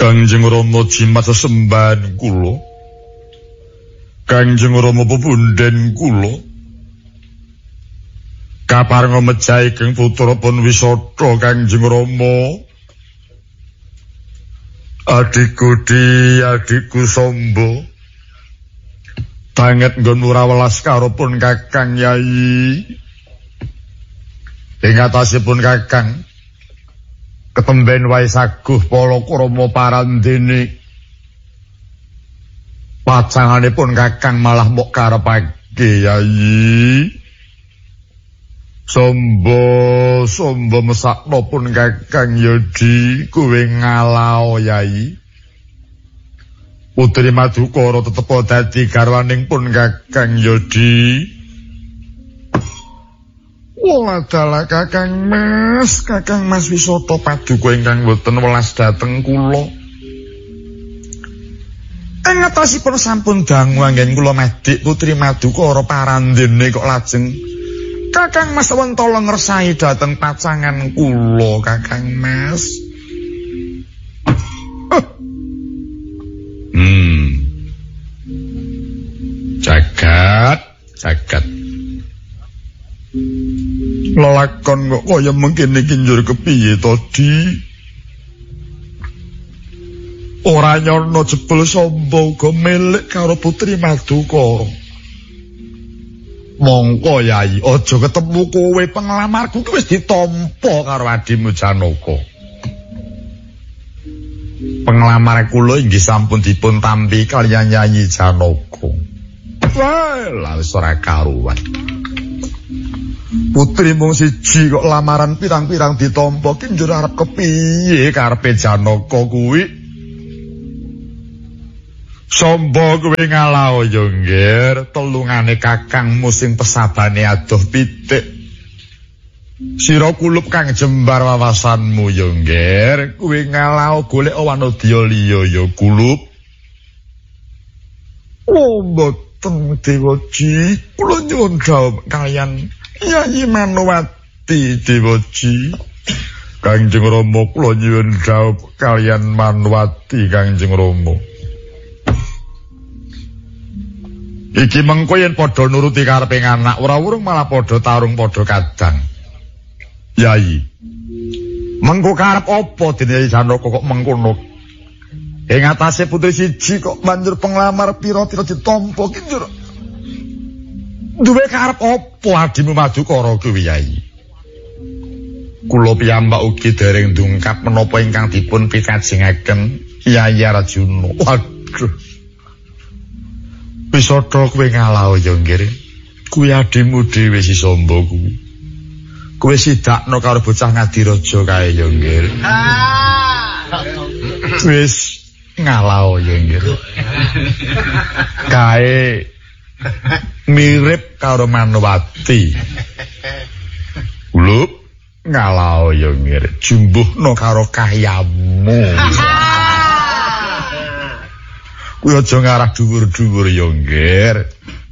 Kangjeng Rama jimat sesembahan kula. Kangjeng Rama pepunden kula. Kaparenga mejahi keng putra pun wisata Kangjeng Rama. Adikku adikku Samba. Banget nggon murawelas karo pun Kakang Yai. Ing atasipun Kakang ketemben wae saguh Palakrama parandene. Pacanganipun Kakang malah mok karepake Yai. Samba mesakno pun Kakang Yodi kowe ngalao Yai. Putri Madukara tetep dadi garwaning pun Kakang Yodi. Walah Kakang Mas Wisata Paduka ingkang boten welas dhateng kula. Ing atasipun sampun dangu anggen kula medik Putri Madukara parandene kok lajeng Kakang Mas wentala ngersani dhateng pacangan kula Kakang Mas. Jagat. Lelakon kok kaya mengkene iki njur kepiye to, Di? Ora nyono jebul Samba uga milik karo Putri Madukara. Mongko Yai, aja ketemu kowe penglamarku ki wis ditampa karo adimu Janaka. Penglamar kula inggih sampun dipun tampi kaliyan Yai Janaka. Wah, wis ora karuan. Putri mung siji kok lamaran pirang-pirang ditampa ki njur arep kepiye karepe Janaka kuwi? Samba kowe ngalao yo nggir, telungane kakangmu sing pesabane adoh pitik. Sira kulup kang jembar wawasanmu yo nggir, kowe ngalao golek wanodya liya yo kulup. Oh, mboten Dewaji, kula nyuwun dawuh kaliyan Yai Manwati Dewaji. Kangjeng Rama kula nyuwun dawuh kaliyan Manwati Kangjeng Rama. Iki mengko yen padha nuruti karepe anak ora urung malah padha tarung padha kadang. Yai. Mengko karep apa dene Yai Janaka kok mengkono? Ing atase putri siji kok banjur penglamar pira-pira ditampa ki njur. Duwe karep apa adimu Madukara kuwi Yai? Kula piyambak ugi dereng ndungkap menapa ingkang dipun pikajengaken Yai Arjuna. Waduh. Wisata kowe ngalao yo nggir. Kuwi adimu dhewe si Samba kuwi. Kowe sidakno karo bocah Ngadiraja kae yo nggir. Wis ngalao yo nggir. Kae mirip karo Manwati. Ulup ngalao yo nggir. Jumbuhno karo kahyamu. Kuwi aja ngarah dhuwur-dhuwur yo nggir.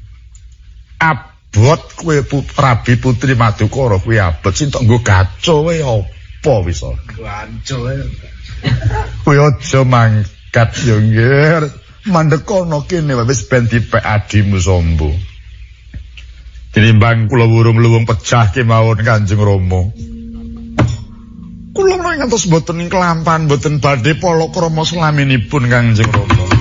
Abot kowe Prabi Putri Madukara kuwi abot sing tok nggo gaco wae apa wis. Gaco wae. Kuwi aja mangkat yo nggir. Mandhek ana kene wis ben dipek adimu Samba. Tinimbang kula wurung-luwung pecah kemawon Kanjeng Rama. Kula ngantos boten kelampahan boten badhe Palakrama selaminipun Kanjeng Rama.